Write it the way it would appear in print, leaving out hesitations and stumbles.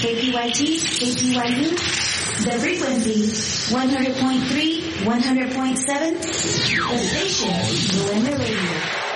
KPYT, KPYU, the frequency 100.3, 100.7, the station, Nueva Radio.